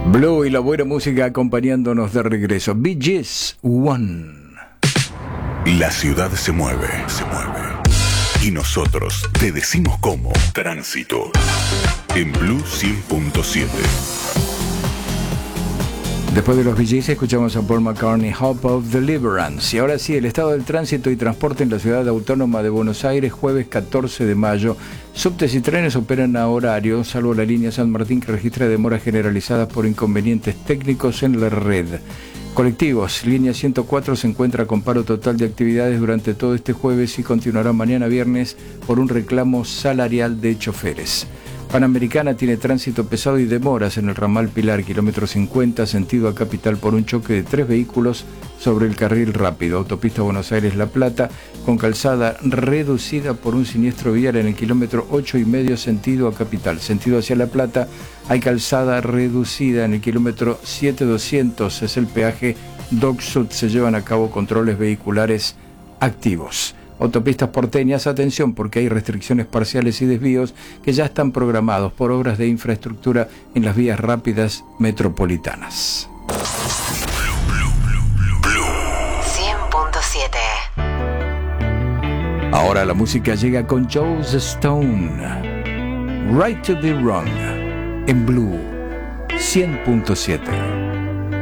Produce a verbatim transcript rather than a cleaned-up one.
Blue y la buena música acompañándonos de regreso. Bee Gees, One. La ciudad se mueve, se mueve. Y nosotros te decimos cómo. Tránsito. En Blue cien punto siete. Después de los Bee Gees escuchamos a Paul McCartney, Hope of Deliverance. Y ahora sí, el estado del tránsito y transporte en la ciudad autónoma de Buenos Aires, jueves catorce de mayo. Subtes y trenes operan a horario, salvo la línea San Martín, que registra demoras generalizadas por inconvenientes técnicos en la red. Colectivos, línea ciento cuatro se encuentra con paro total de actividades durante todo este jueves y continuará mañana viernes por un reclamo salarial de choferes. Panamericana tiene tránsito pesado y demoras en el ramal Pilar, kilómetro cincuenta, sentido a Capital, por un choque de tres vehículos sobre el carril rápido. Autopista Buenos Aires-La Plata, con calzada reducida por un siniestro vial en el kilómetro ocho y medio, sentido a Capital. Sentido hacia La Plata, hay calzada reducida en el kilómetro siete doscientos, es el peaje Dock Sud. Se llevan a cabo controles vehiculares activos. Autopistas porteñas, atención porque hay restricciones parciales y desvíos que ya están programados por obras de infraestructura en las vías rápidas metropolitanas. cien punto siete. Ahora la música llega con Joe Stone. Right to be Wrong en Blue cien punto siete.